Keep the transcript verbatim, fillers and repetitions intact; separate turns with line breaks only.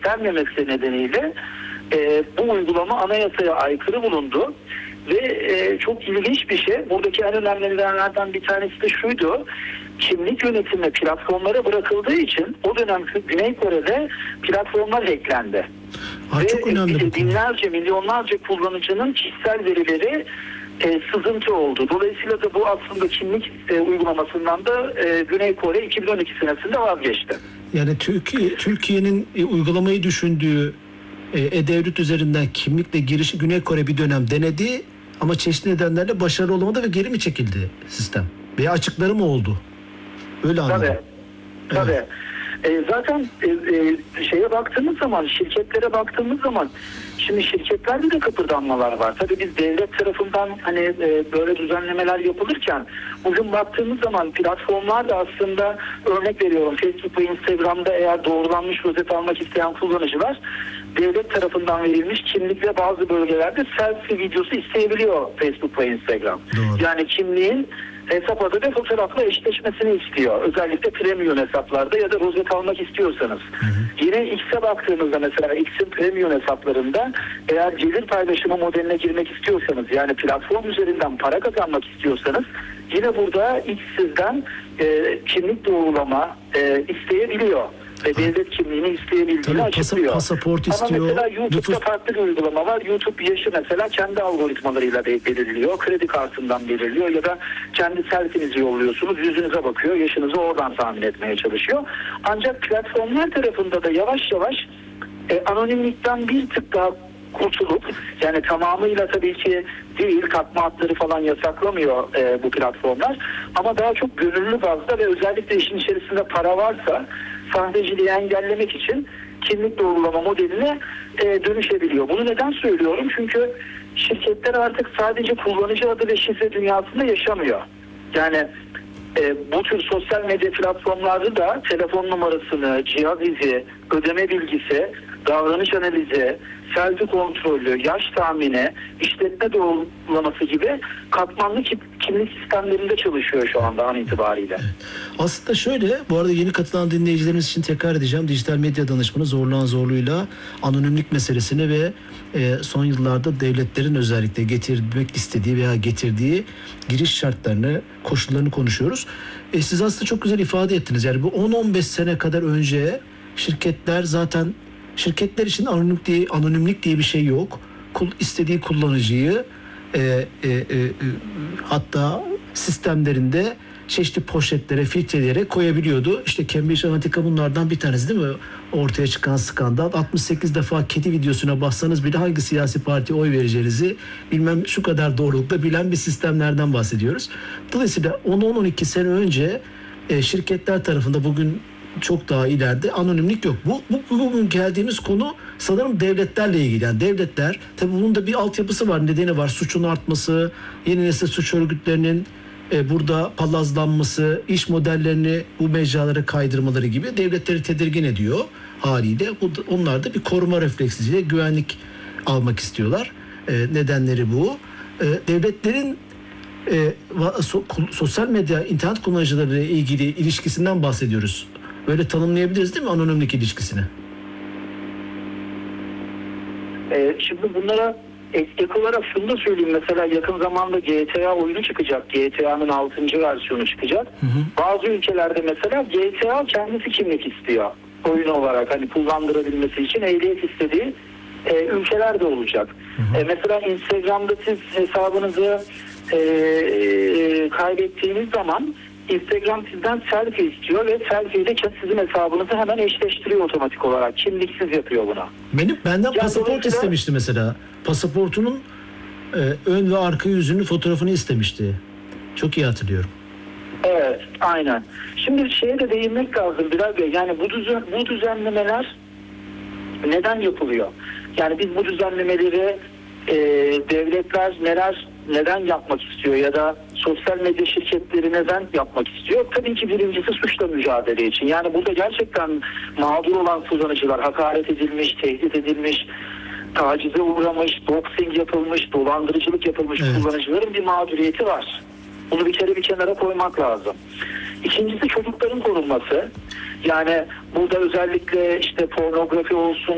vermemesi nedeniyle e, bu uygulama anayasaya aykırı bulundu. Ve e, çok ilginç bir şey. Buradaki en önemli nedenlerden bir tanesi de şuydu. Kimlik yönetimi platformlara bırakıldığı için o dönem Güney Kore'de platformlar hacklendi.
Aa,
Ve
çok önemli bu
binlerce, milyonlarca kullanıcının kişisel verileri e, sızıntı oldu. Dolayısıyla da bu aslında kimlik e, uygulamasından da e, Güney Kore iki bin on iki senesinde vazgeçti.
Yani Türkiye Türkiye'nin e, uygulamayı düşündüğü e, E-Devlet üzerinden kimlikle girişi Güney Kore bir dönem denedi ama çeşitli nedenlerle başarılı olamadı ve geri mi çekildi sistem? Veya açıkları mı oldu? Öyle anladım.
Tabii. Tabii.
Evet.
E, zaten e, e, şeye baktığımız zaman, şirketlere baktığımız zaman, şimdi şirketlerde de kıpırdanmalar var. Tabii biz devlet tarafından hani e, böyle düzenlemeler yapılırken bugün baktığımız zaman platformlar da aslında, örnek veriyorum, Facebook ve Instagram'da eğer doğrulanmış rozet almak isteyen kullanıcılar devlet tarafından verilmiş kimlikle bazı bölgelerde selfie videosu isteyebiliyor Facebook ve Instagram.
Doğru.
Yani kimliğin hesap adı ve fotoğrafla eşleşmesini istiyor. Özellikle premium hesaplarda ya da rozet almak istiyorsanız. Hı hı. Yine X'e baktığımızda mesela X'in premium hesaplarında eğer gelir paylaşımı modeline girmek istiyorsanız, yani platform üzerinden para kazanmak istiyorsanız, yine burada X sizden e, kimlik doğrulama e, isteyebiliyor. Ve devlet kimliğini isteyebildiğini açıklıyor.
Pasaport istiyor.
Ama mesela YouTube'da
nüfus...
farklı bir uygulama var. YouTube yaşı mesela kendi algoritmalarıyla belirliyor. Kredi kartından belirliyor ya da kendi selfinizi yolluyorsunuz. Yüzünüze bakıyor. Yaşınızı oradan tahmin etmeye çalışıyor. Ancak platformlar tarafında da yavaş yavaş e, anonimlikten bir tık daha kurtulup, yani tamamıyla tabii ki değil, katma adları falan yasaklamıyor e, bu platformlar. Ama daha çok gönüllü bazda ve özellikle işin içerisinde para varsa sahteciliği engellemek için kimlik doğrulama modeline e, dönüşebiliyor. Bunu neden söylüyorum? Çünkü şirketler artık sadece kullanıcı adı ve şifre dünyasında yaşamıyor. Yani e, bu tür sosyal medya platformları da telefon numarasını, cihaz izi, ödeme bilgisi, davranış analizi, selfie kontrolü, yaş tahmini, işletme doğrulaması gibi katmanlı kimlik sistemlerinde çalışıyor şu anda an itibariyle.
Evet. Aslında şöyle, bu arada yeni katılan dinleyicilerimiz için tekrar edeceğim. Dijital medya danışmanı Zorluğan Zorlu'yla anonimlik meselesini ve e, son yıllarda devletlerin özellikle getirmek istediği veya getirdiği giriş şartlarını, koşullarını konuşuyoruz. E, siz aslında çok güzel ifade ettiniz. Yani bu on on beş sene kadar önce şirketler zaten Şirketler için anonimlik diye, anonimlik diye bir şey yok. Kul, istediği kullanıcıyı e, e, e, e, hatta sistemlerinde çeşitli poşetlere, filtrelere koyabiliyordu. İşte Cambridge Analytica bunlardan bir tanesi değil mi? Ortaya çıkan skandal. altmış sekiz defa kedi videosuna bassanız bile hangi siyasi partiye oy vereceğinizi bilmem şu kadar doğrulukta bilen bir sistemlerden bahsediyoruz. Dolayısıyla on on iki sene önce e, şirketler tarafında, bugün çok daha ileride, anonimlik yok. Bu, bu bugün geldiğimiz konu sanırım devletlerle ilgili. Yani devletler, tabii bunun da bir altyapısı var, nedeni var. Suçun artması, yeni nesil suç örgütlerinin e, burada palazlanması, iş modellerini bu mecralara kaydırmaları gibi devletleri tedirgin ediyor haliyle. Bu, onlar da bir koruma refleksiyle güvenlik almak istiyorlar. E, nedenleri bu. E, devletlerin e, so, sosyal medya, internet kullanıcıları ile ilgili ilişkisinden bahsediyoruz. Böyle tanımlayabiliriz değil mi anonimlik ilişkisini?
Ee, şimdi bunlara ek olarak şunu da söyleyeyim. Mesela yakın zamanda G T A oyunu çıkacak. G T A'nın altıncı versiyonu çıkacak. Hı hı. Bazı ülkelerde mesela G T A kendisi kimlik istiyor. Oyun olarak hani kullandırabilmesi için ehliyet istediği e, ülkeler de olacak. Hı hı. E, mesela Instagram'da siz hesabınızı e, e, kaybettiğiniz zaman Instagram sizden selfie istiyor ve selfie ile sizin hesabınızı hemen eşleştiriyor otomatik olarak. Kimliksiz yapıyor buna.
Benim benden yani pasaport dolayısıyla... istemişti mesela. Pasaportunun e, ön ve arka yüzünün fotoğrafını istemişti. Çok iyi hatırlıyorum.
Evet, aynen. Şimdi şeye de değinmek lazım Bilal Bey. Yani bu düzen, bu düzenlemeler neden yapılıyor? Yani biz bu düzenlemeleri e, devletler neler neden yapmak istiyor ya da sosyal medya şirketleri neden yapmak istiyor? Tabii ki birincisi suçla mücadele için. Yani burada gerçekten mağdur olan kullanıcılar, hakaret edilmiş, tehdit edilmiş, tacize uğramış, doxing yapılmış, dolandırıcılık yapılmış evet. kullanıcıların bir mağduriyeti var. Bunu bir kere bir kenara koymak lazım. İkincisi çocukların korunması. Yani burada özellikle işte pornografi olsun,